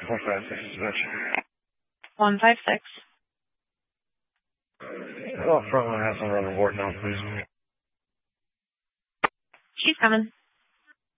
156 is Mitch. 156. Oh, front line has some run report now, please. She's coming.